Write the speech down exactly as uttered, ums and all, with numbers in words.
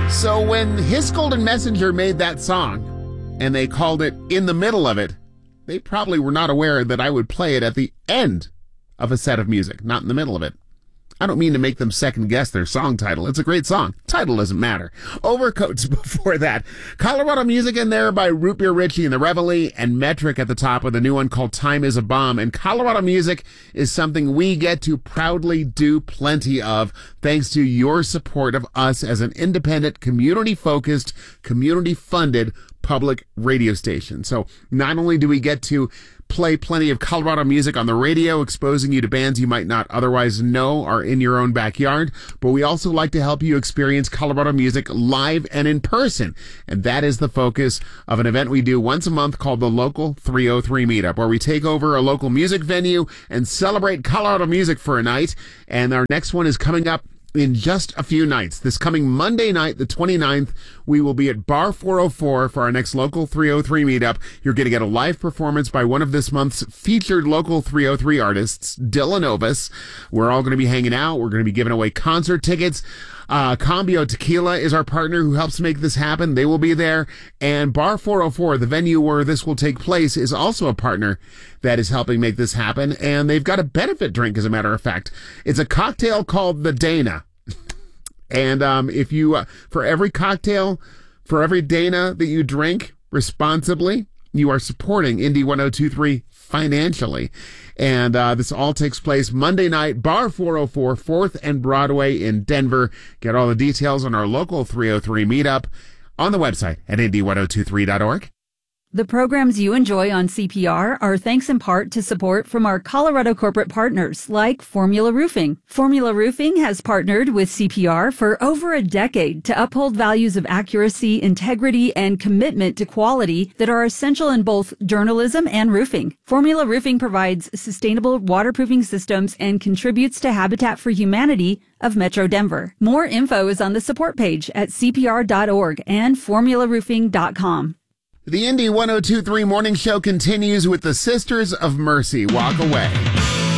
So when His Golden Messenger made that song, and they called it In the Middle of It, they probably were not aware that I would play it at the end of a set of music, not in the middle of it. I don't mean to make them second guess their song title. It's a great song. Title doesn't matter. Overcoats before that. Colorado Music in there by Root Beer Richie and the Reveille, and Metric at the top with a new one called Time is a Bomb. And Colorado Music is something we get to proudly do plenty of thanks to your support of us as an independent, community-focused, community-funded public radio station. So not only do we get to play plenty of Colorado music on the radio, exposing you to bands you might not otherwise know are in your own backyard, but we also like to help you experience Colorado music live and in person. And that is the focus of an event we do once a month called the Local three oh three Meetup, where we take over a local music venue and celebrate Colorado music for a night. And our next one is coming up in just a few nights. This coming Monday night, the twenty-ninth, we will be at Bar four oh four for our next Local three oh three Meetup. You're going to get a live performance by one of this month's featured Local three oh three artists, Dylan Ovis. We're all going to be hanging out. We're going to be giving away concert tickets. Uh, Cambio Tequila is our partner who helps make this happen. They will be there. And Bar four oh four, the venue where this will take place, is also a partner that is helping make this happen. And they've got a benefit drink, as a matter of fact. It's a cocktail called the Dana. And um, if you, uh, for every cocktail, for every Dana that you drink responsibly, you are supporting Indy one oh two point three financially. And uh, this all takes place Monday night, Bar four oh four, fourth and Broadway in Denver. Get all the details on our Local three oh three Meetup on the website at indy ten twenty-three dot org. The programs you enjoy on C P R are thanks in part to support from our Colorado corporate partners like Formula Roofing. Formula Roofing has partnered with C P R for over a decade to uphold values of accuracy, integrity, and commitment to quality that are essential in both journalism and roofing. Formula Roofing provides sustainable waterproofing systems and contributes to Habitat for Humanity of Metro Denver. More info is on the support page at c p r dot org and formula roofing dot com. The Indy ten twenty-three Morning Show continues with the Sisters of Mercy, Walk Away.